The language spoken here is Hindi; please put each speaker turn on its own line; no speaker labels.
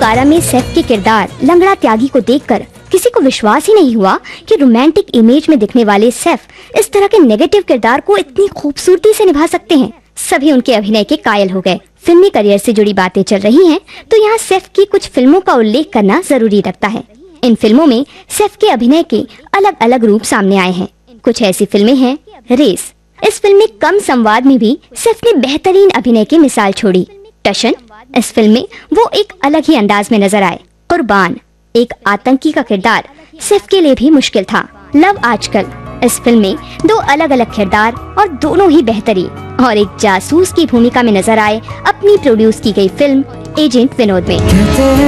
2012 में सैफ के किरदार लंगड़ा त्यागी को देखकर किसी को विश्वास ही नहीं हुआ कि रोमांटिक इमेज में दिखने वाले सैफ इस तरह के नेगेटिव किरदार को इतनी खूबसूरती से निभा सकते हैं। सभी उनके अभिनय के कायल हो गए। फिल्मी करियर से जुड़ी बातें चल रही हैं, तो यहाँ सैफ की कुछ फिल्मों का उल्लेख करना जरूरी लगता है। इन फिल्मों में सैफ के अभिनय के अलग अलग रूप सामने आए हैं। कुछ ऐसी फिल्में हैं, रेस। इस फिल्म में कम संवाद में भी सैफ ने बेहतरीन अभिनय की मिसाल छोड़ी। टशन, इस फिल्म में वो एक अलग ही अंदाज में नजर आए। कुर्बान, एक आतंकी का किरदार सैफ के लिए भी मुश्किल था। लव आजकल, इस फिल्म में 2 अलग अलग किरदार और दोनों ही बेहतरीन, और एक जासूस की भूमिका में नजर आए अपनी प्रोड्यूस की गई फिल्म एजेंट विनोद में।